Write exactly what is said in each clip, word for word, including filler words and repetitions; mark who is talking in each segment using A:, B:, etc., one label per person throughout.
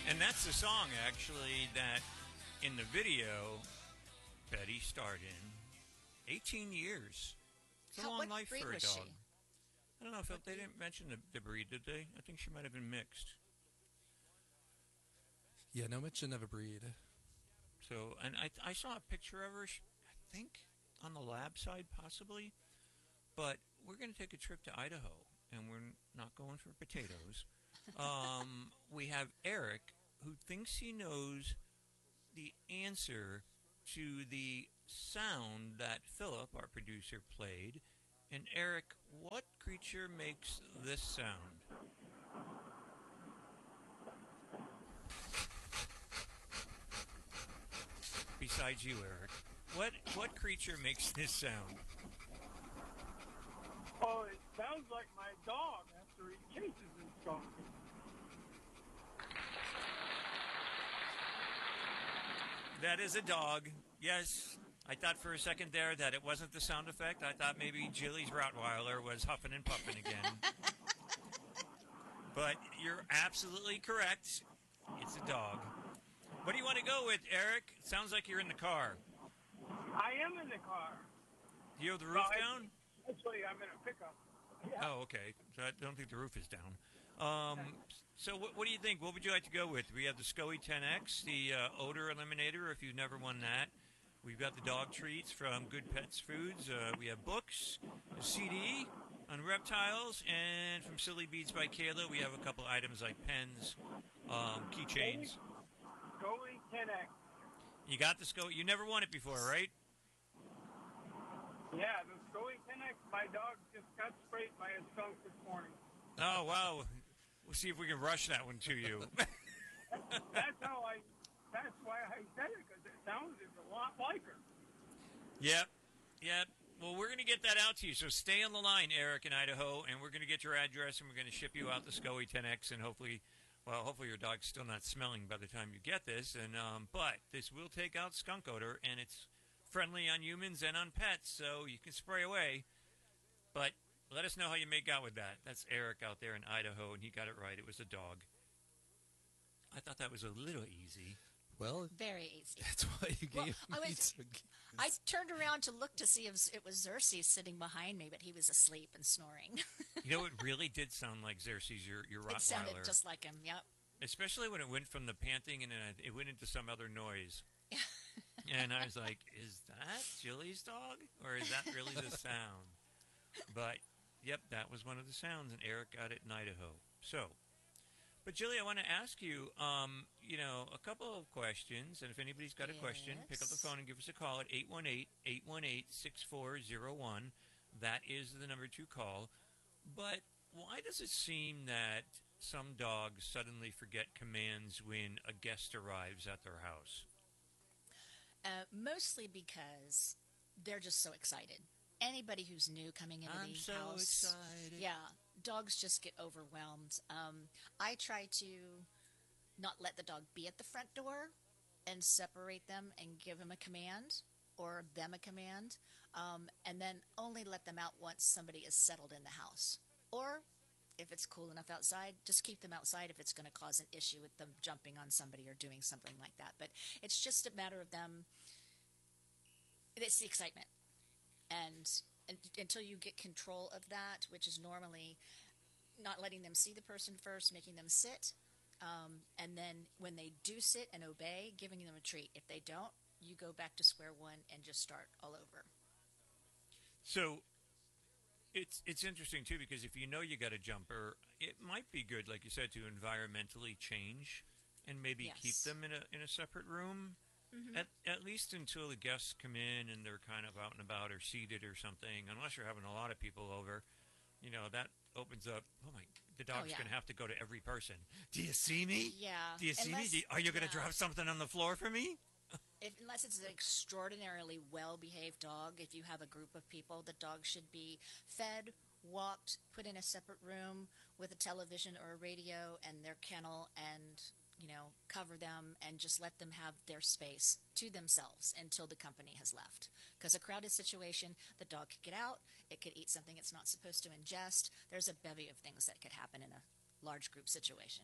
A: And that's the song, actually, that in the video Betty starred in. eighteen years. It's a
B: How,
A: long
B: what
A: life
B: breed
A: for a
B: was
A: dog.
B: she?
A: I don't know if it, they didn't mention the, the breed, did they? I think she might have been mixed.
C: Yeah, no mention of a breed.
A: So, and I, I saw a picture of her, she, I think on the lab side possibly, but we're going to take a trip to Idaho, and we're not going for potatoes. um, we have Eric, who thinks he knows the answer to the sound that Philip, our producer, played. And Eric, what creature makes this sound? Besides you, Eric, what what creature makes this sound?
D: Oh, it sounds like my dog after he chases his skunk.
A: That is a dog. Yes. I thought for a second there that it wasn't the sound effect. I thought maybe Jilly's Rottweiler was huffing and puffing again. But you're absolutely correct. It's a dog. What do you want to go with, Eric? It sounds like you're in the car.
D: I am in the car.
A: Do you have the roof
D: No, I-
A: down?
D: Actually, I'm in a pickup. Yeah.
A: Oh, okay. So I don't think the roof is down. Um, so what, what do you think? What would you like to go with? We have the SCOE ten X, the uh, odor eliminator, if you've never won that. We've got the dog treats from Good Pets Foods. Uh, we have books, a C D on reptiles, and from Silly Beads by Kayla, we have a couple items like pens, um, keychains.
D: Going ten X.
A: You got the SCOE. You never won it before, right?
D: Yeah, the Going ten X, my dog just got sprayed by a skunk this morning.
A: Oh, wow. We'll see if we can rush that one to you.
D: That's how I, that's why I said it, because it sounded a lot like her.
A: Yep. Yep. Well, we're going to get that out to you. So stay on the line, Eric in Idaho, and we're going to get your address, and we're going to ship you out the SCOE ten X, and hopefully, well, hopefully your dog's still not smelling by the time you get this. And um, but this will take out skunk odor, and it's friendly on humans and on pets, so you can spray away. But let us know how you make out with that. That's Eric out there in Idaho, and he got it right. It was a dog. I thought that was a little easy.
C: Well,
B: Very easy.
C: that's why you
B: Well,
C: gave
B: I
C: me
B: was-
C: two guesses.
B: I turned around to look to see if it was Xerxes sitting behind me, but he was asleep and snoring.
A: You know, it really did sound like Xerxes, your, your
B: It sounded
A: Rottweiler.
B: just like him. Yep.
A: Especially when it went from the panting and then it went into some other noise. And I was like, is that Jilly's dog? Or is that really the sound? But, yep, that was one of the sounds, and Eric got it in Idaho. So, but Jilly, I want to ask you, um, you know, a couple of questions. And if anybody's got a question, pick up the
B: Yes.
A: phone and give us a call at eight one eight, eight one eight, six four zero one. That is the number to call. But why does it seem that some dogs suddenly forget commands when a guest arrives at their house?
B: Uh, mostly because they're just so excited. Anybody who's new coming into
A: I'm
B: the
A: so
B: house,
A: excited.
B: yeah, dogs just get overwhelmed. Um, I try to not let the dog be at the front door and separate them and give them a command or them a command, um, and then only let them out once somebody is settled in the house. Or if it's cool enough outside, just keep them outside if it's going to cause an issue with them jumping on somebody or doing something like that. But it's just a matter of them. It's the excitement. And, and until you get control of that, which is normally not letting them see the person first, making them sit, um, and then when they do sit and obey, giving them a treat. If they don't, you go back to square one and just start all over.
A: So it's it's interesting too, because if you know you got a jumper, it might be good, like you said, to environmentally change and maybe
B: Yes.
A: keep them in a in a separate room.
B: Mm-hmm.
A: At, at least until the guests come in and they're kind of out and about or seated or something, unless you're having a lot of people over, you know, that opens up, oh my, the dog's
B: yeah.
A: going to have to go to every person. Do you see me?
B: Yeah.
A: Do you see
B: Unless-
A: me? Do, are you going to
B: yeah.
A: drop something on the floor for me?
B: If, unless it's an extraordinarily well-behaved dog, if you have a group of people, the dog should be fed, walked, put in a separate room with a television or a radio and their kennel, and you know, cover them and just let them have their space to themselves until the company has left. Because a crowded situation, the dog could get out, it could eat something it's not supposed to ingest. There's a bevy of things that could happen in a large group situation.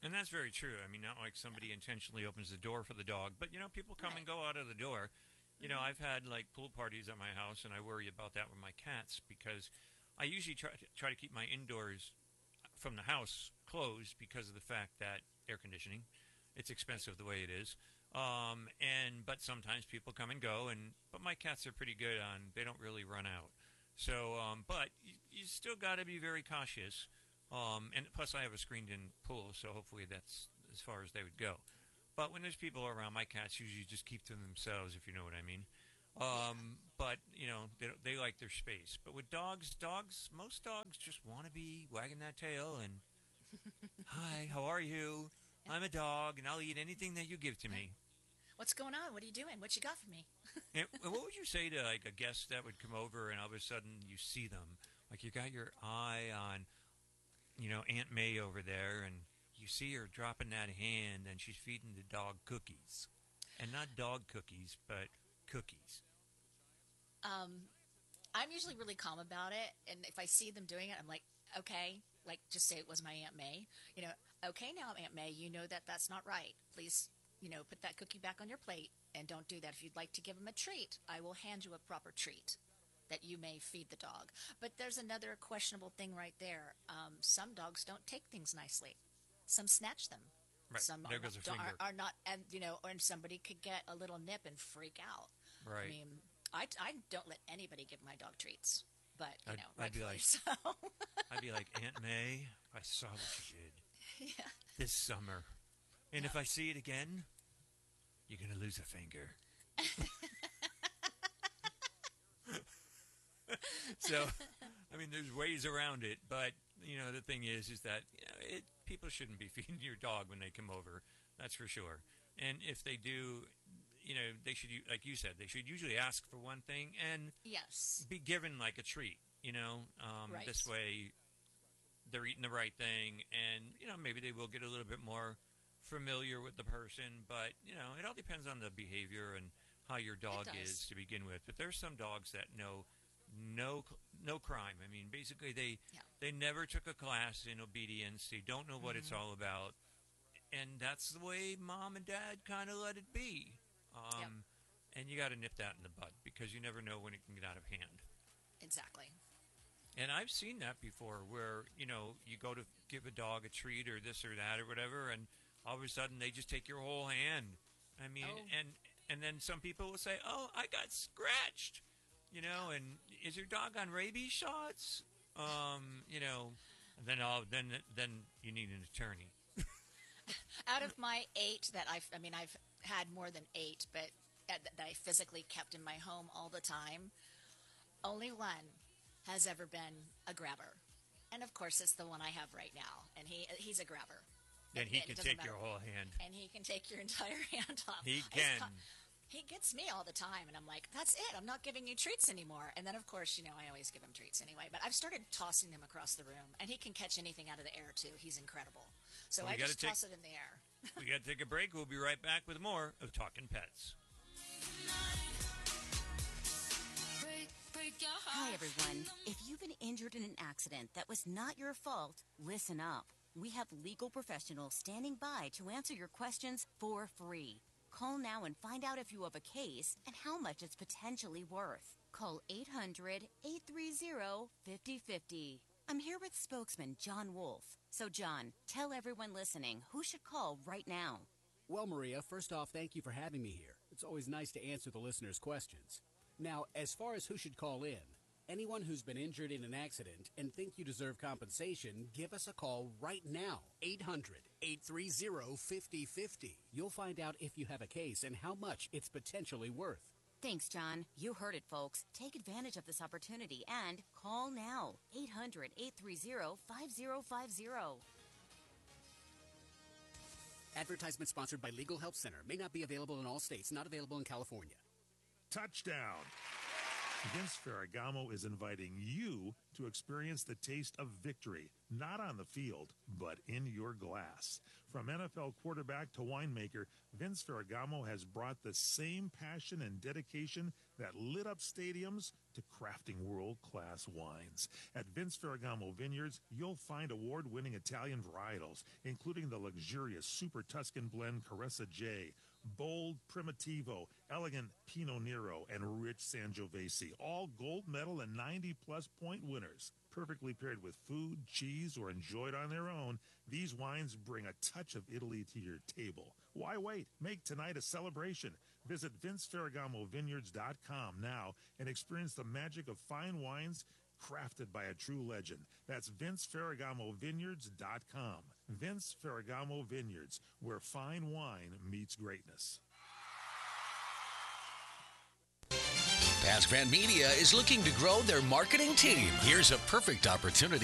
A: And that's very true. I mean, not like somebody intentionally opens the door for the dog, but you know, people come and go out of the door. You know, I've had like pool parties at my house, and I worry about that with my cats because I usually try to, try to keep my indoors from the house closed because of the fact that air conditioning, it's expensive the way it is. Um, and but sometimes people come and go, and but my cats are pretty good on they don't really run out. So, um, but you, you still got to be very cautious. Um, and plus, I have a screened-in pool, so hopefully that's as far as they would go. But when there's people around, my cats usually just keep to themselves, if you know what I mean. Um, but, you know, they, they like their space. But with dogs, dogs, most dogs just want to be wagging that tail and, hi, how are you? I'm a dog, and I'll eat anything that you give to me.
B: What's going on? What are you doing? What you got for me?
A: And what would you say to, like, a guest that would come over and all of a sudden you see them? Like, you got your eye on, you know, Aunt May over there, and you see her dropping that hand, and she's feeding the dog cookies. And not dog cookies, but cookies.
B: Um, I'm usually really calm about it, and if I see them doing it, I'm like, okay, like just say it was my Aunt May. You know, okay now, Aunt May, you know that that's not right. Please, you know, put that cookie back on your plate, and don't do that. If you'd like to give him a treat, I will hand you a proper treat that you may feed the dog. But there's another questionable thing right there. Um, some dogs don't take things nicely. Some snatch them.
A: Right.
B: Some
A: There
B: are,
A: goes a
B: not,
A: finger.
B: are, are not, and you know, or somebody could get a little nip and freak out.
A: Right.
B: I mean, I, I don't let anybody give my dog treats, but you
A: I'd-
B: know,
A: I'd be
B: rightfully
A: like-
B: so.
A: I'd be like, Aunt May, I saw what you did
B: Yeah.
A: this summer. And if I see it again, you're going to lose a finger. So, I mean, there's ways around it, but you know, the thing is, is that you know, it people shouldn't be feeding your dog when they come over. That's for sure. And if they do, you know, they should, like you said, they should usually ask for one thing and
B: Yes.
A: be given like a treat. You know, um,
B: Right.
A: this way they're eating the right thing, and you know, maybe they will get a little bit more familiar with the person. But you know, it all depends on the behavior and how your dog
B: does.
A: is to begin with. But there's some dogs that know no no crime. I mean, basically they
B: Yeah.
A: they never took a class in obedience. They don't know what it's
B: Mm-hmm.
A: all about, and that's the way mom and dad kind of let it be. Um,
B: Yep.
A: And you got to nip that in the bud because you never know when it can get out of hand.
B: Exactly.
A: And I've seen that before where, you know, you go to give a dog a treat or this or that or whatever, and all of a sudden they just take your whole hand. I mean,
B: Oh.
A: and and then some people will say, oh, I got scratched, you know, and is your dog on rabies shots? Um, you know, and then all, then then you need an attorney.
B: Out of my eight that I've, I mean, I've had more than eight, but that, that I physically kept in my home all the time, only one has ever been a grabber. And of course, it's the one I have right now. And he he's a grabber.
A: Then
B: And-
A: he
B: and it
A: can
B: doesn't
A: take your
B: matter.
A: whole hand.
B: And he can take your entire hand off.
A: He
B: It's
A: can.
B: co- He gets me all the time, and I'm like, that's it. I'm not giving you treats anymore. And then, of course, you know, I always give him treats anyway. But I've started tossing them across the room, and he can catch anything out of the air, too. He's incredible. So
A: Well, we
B: I
A: gotta
B: just
A: take-
B: toss it in the air.
A: We got to take a break. We'll be right back with more of Talking Pets.
E: Hi, everyone. If you've been injured in an accident that was not your fault, listen up. We have legal professionals standing by to answer your questions for free. Call now and find out if you have a case and how much it's potentially worth. Call eight hundred, eight three zero, five zero five zero. I'm here with spokesman John Wolf. So, John, tell everyone listening who should call right now.
F: Well, Maria, first off, thank you for having me here. It's always nice to answer the listeners' questions. Now, as far as who should call in, anyone who's been injured in an accident and think you deserve compensation, give us a call right now. eight hundred, eight three zero, five zero five zero. You'll find out if you have a case and how much it's potentially worth.
E: Thanks, John. You heard it, folks. Take advantage of this opportunity and call now. eight hundred, eight three zero, five zero five zero.
F: Advertisement sponsored by Legal Help Center. May not be available in all states. Not available in California.
G: Touchdown! Against Ferragamo is inviting you to experience the taste of victory, not on the field, but in your glass. From N F L quarterback to winemaker, Vince Ferragamo has brought the same passion and dedication that lit up stadiums to crafting world-class wines. At Vince Ferragamo Vineyards, you'll find award-winning Italian varietals, including the luxurious Super Tuscan blend Caressa J, bold Primitivo, elegant Pinot Nero, and rich Sangiovese, all gold medal and ninety-plus point winners. Perfectly paired with food, cheese, or enjoyed on their own, these wines bring a touch of Italy to your table. Why wait? Make tonight a celebration. Visit Vince Ferragamo Vineyards dot com now and experience the magic of fine wines crafted by a true legend. That's Vince Ferragamo Vineyards dot com. Vince Ferragamo Vineyards, where fine wine meets greatness.
H: Pass Grant Media is looking to grow their marketing team. Here's a perfect opportunity